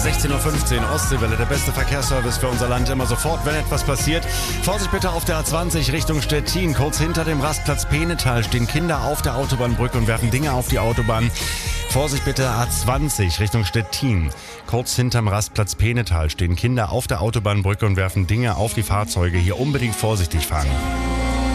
16:15 Uhr, Ostseewelle, der beste Verkehrsservice für unser Land, immer sofort, wenn etwas passiert. Vorsicht bitte auf der A20 Richtung Stettin. Kurz hinter dem Rastplatz Penetal stehen Kinder auf der Autobahnbrücke und werfen Dinge auf die Autobahn. Vorsicht bitte, A20 Richtung Stettin. Kurz hinterm Rastplatz Penetal stehen Kinder auf der Autobahnbrücke und werfen Dinge auf die Fahrzeuge. Hier unbedingt vorsichtig fahren.